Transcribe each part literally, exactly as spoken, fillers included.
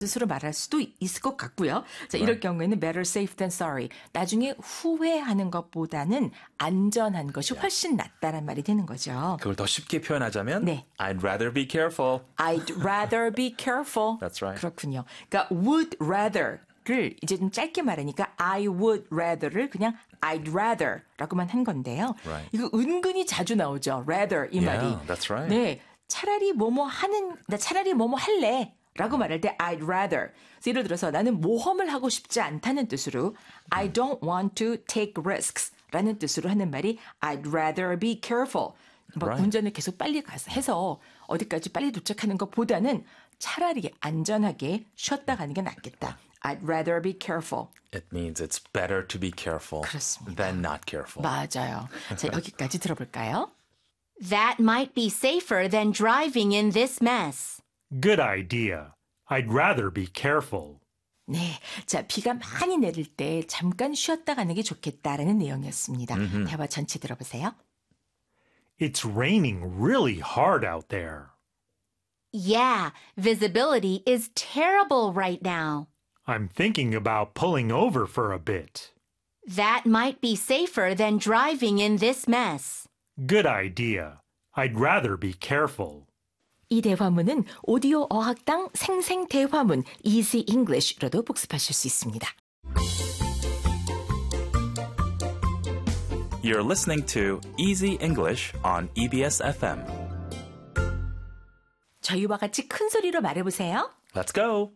뜻으로 말할 수도 있을 것 같고요. 자, 이럴 Right. 경우에는 better safe than sorry. 나중에 후회하는 것보다는 안전한 것이 훨씬 낫다란 말이 되는 거죠. 그걸 더 쉽게 표현하자면 네. I'd rather be careful. I'd rather be careful. That's right. 그렇군요. 그러니까 would rather를 이제 좀 짧게 말하니까 I would rather를 그냥 I'd rather라고만 한 건데요. Right. 이거 은근히 자주 나오죠. rather 이 말이. Yeah, that's right. 네, 차라리 뭐뭐 하는 나 차라리 뭐뭐 할래. 라고 말할 때 I'd rather. 그래서 예를 들어서 나는 모험을 하고 싶지 않다는 뜻으로 I don't want to take risks 라는 뜻으로 하는 말이 I'd rather be careful. 막 Right. 운전을 계속 빨리 가서 해서 어디까지 빨리 도착하는 것보다는 차라리 안전하게 쉬었다 가는 게 낫겠다. I'd rather be careful. It means it's better to be careful 그렇습니다. than not careful. 맞아요. 자, 여기까지 들어볼까요? That might be safer than driving in this mess. Good idea. I'd rather be careful. 네, 자 비가 많이 내릴 때 잠깐 쉬었다 가는 게 좋겠다라는 내용이었습니다. 대화 전체 들어보세요. It's raining really hard out there. Yeah, visibility is terrible right now. I'm thinking about pulling over for a bit. That might be safer than driving in this mess. Good idea. I'd rather be careful. 이 대화문은 오디오 어학당 생생 대화문 Easy English로도 복습하실 수 있습니다. You're listening to Easy English on 이비에스 에프엠. 저희와 같이 큰 소리로 말해보세요. Let's go.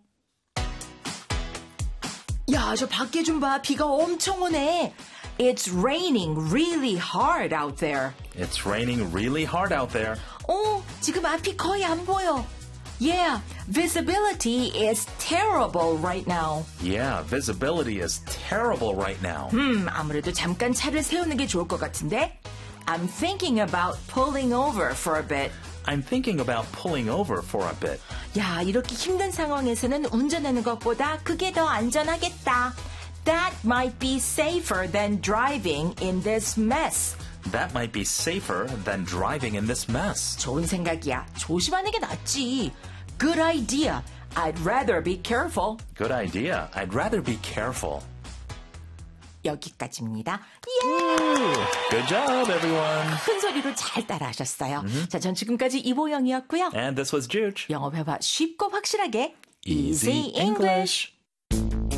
야, 저 밖에 좀 봐. 비가 엄청 오네. It's raining really hard out there. It's raining really hard out there. 어, 지금 앞이 거의 안 보여. Yeah, visibility is terrible right now. Yeah, visibility is terrible right now. 음, 아무래도 잠깐 차를 세우는 게 좋을 것 같은데? I'm thinking about pulling over for a bit. I'm thinking about pulling over for a bit. 야, 이렇게 힘든 상황에서는 운전하는 것보다 그게 더 안전하겠다. That might be safer than driving in this mess. That might be safer than driving in this mess. 좋은 생각이야. 조심하는 게 낫지. Good idea. I'd rather be careful. Good idea. I'd rather be careful. 여기까지입니다. Good job, everyone. 큰 소리로 잘 따라하셨어요. 자, 전 지금까지 이보영이었고요. And this was Juge. 영어 회화 쉽고 확실하게 Easy English.